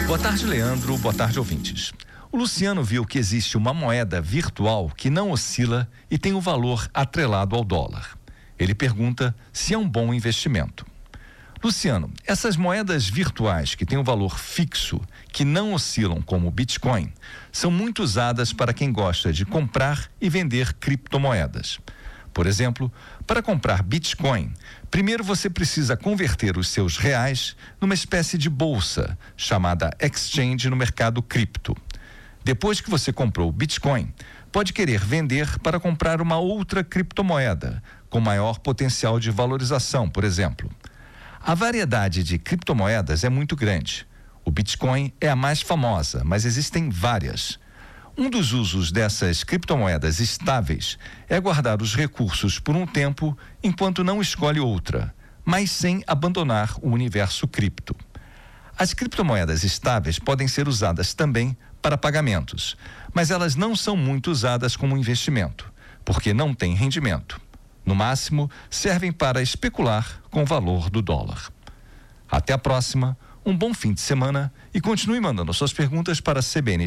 Boa tarde, Leandro. Boa tarde, ouvintes. O Luciano viu que existe uma moeda virtual que não oscila e tem o valor atrelado ao dólar. Ele pergunta se é um bom investimento. Luciano, essas moedas virtuais que têm um valor fixo, que não oscilam como o Bitcoin, são muito usadas para quem gosta de comprar e vender criptomoedas. Por exemplo, para comprar Bitcoin, primeiro você precisa converter os seus reais numa espécie de bolsa, chamada exchange no mercado cripto. Depois que você comprou o Bitcoin, pode querer vender para comprar uma outra criptomoeda, com maior potencial de valorização, por exemplo. A variedade de criptomoedas é muito grande. O Bitcoin é a mais famosa, mas existem várias. Um dos usos dessas criptomoedas estáveis é guardar os recursos por um tempo enquanto não escolhe outra, mas sem abandonar o universo cripto. As criptomoedas estáveis podem ser usadas também para pagamentos, mas elas não são muito usadas como investimento, porque não têm rendimento. No máximo, servem para especular com o valor do dólar. Até a próxima, um bom fim de semana e continue mandando suas perguntas para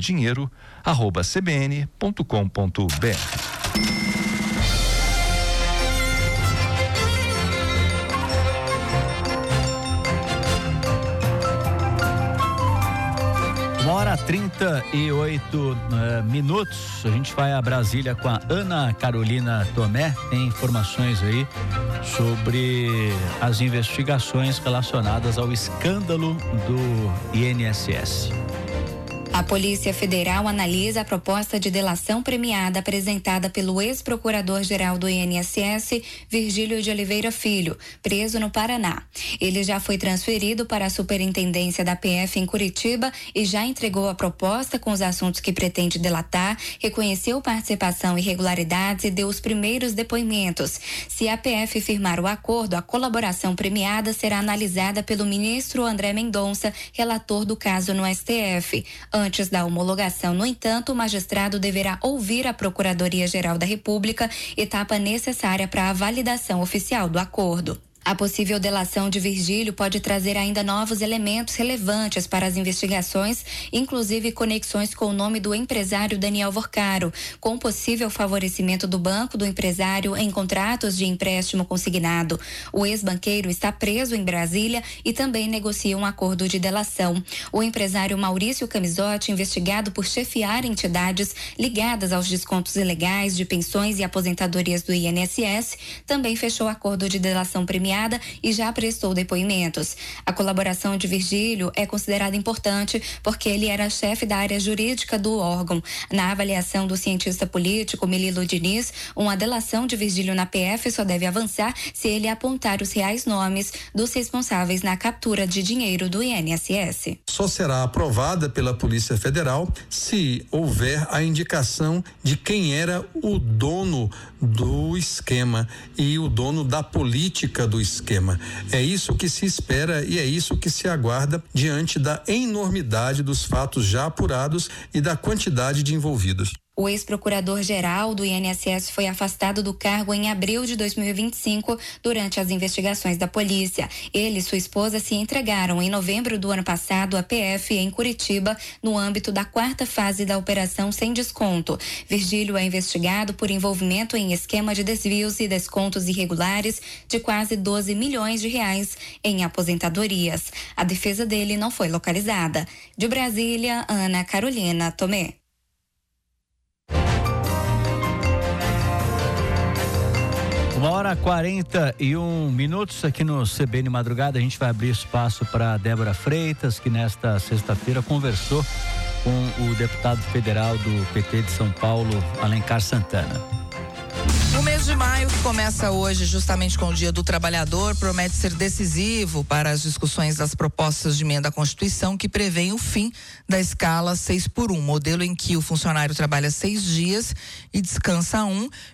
cbndinheiro@cbn.com.br. Uma hora 38 minutos. A gente vai a Brasília com a Ana Carolina Tomé. Tem informações aí sobre as investigações relacionadas ao escândalo do INSS. A Polícia Federal analisa a proposta de delação premiada apresentada pelo ex-procurador-geral do INSS, Virgílio de Oliveira Filho, preso no Paraná. Ele já foi transferido para a Superintendência da PF em Curitiba e já entregou a proposta com os assuntos que pretende delatar, reconheceu participação em irregularidades e deu os primeiros depoimentos. Se a PF firmar o acordo, a colaboração premiada será analisada pelo ministro André Mendonça, relator do caso no STF. Antes da homologação, no entanto, o magistrado deverá ouvir a Procuradoria-Geral da República, etapa necessária para a validação oficial do acordo. A possível delação de Virgílio pode trazer ainda novos elementos relevantes para as investigações, inclusive conexões com o nome do empresário Daniel Vorcaro, com possível favorecimento do banco do empresário em contratos de empréstimo consignado. O ex-banqueiro está preso em Brasília e também negocia um acordo de delação. O empresário Maurício Camisotti, investigado por chefiar entidades ligadas aos descontos ilegais de pensões e aposentadorias do INSS, também fechou acordo de delação premiada e já prestou depoimentos. A colaboração de Virgílio é considerada importante porque ele era chefe da área jurídica do órgão. Na avaliação do cientista político Melilo Diniz, uma delação de Virgílio na PF só deve avançar se ele apontar os reais nomes dos responsáveis na captura de dinheiro do INSS. Só será aprovada pela Polícia Federal se houver a indicação de quem era o dono do esquema e o dono da política do esquema. É isso que se espera e é isso que se aguarda diante da enormidade dos fatos já apurados e da quantidade de envolvidos. O ex-procurador-geral do INSS foi afastado do cargo em abril de 2025 durante as investigações da polícia. Ele e sua esposa se entregaram em novembro do ano passado à PF em Curitiba, no âmbito da 4ª fase da Operação Sem Desconto. Virgílio é investigado por envolvimento em esquema de desvios e descontos irregulares de quase 12 milhões de reais em aposentadorias. A defesa dele não foi localizada. De Brasília, Ana Carolina Tomé. Uma hora 41 minutos aqui no CBN Madrugada. A gente vai abrir espaço para Débora Freitas, que nesta sexta-feira conversou com o deputado federal do PT de São Paulo, Alencar Santana. O mês de maio, que começa hoje justamente com o Dia do Trabalhador, promete ser decisivo para as discussões das propostas de emenda à Constituição que prevêem o fim da escala 6x1, modelo em que o funcionário trabalha 6 dias e descansa 1,